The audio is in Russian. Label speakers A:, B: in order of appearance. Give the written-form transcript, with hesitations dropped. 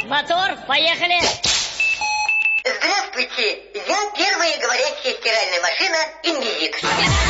A: мотор, поехали.
B: Здравствуйте, я первая говорящая стиральная машина «Инвизит».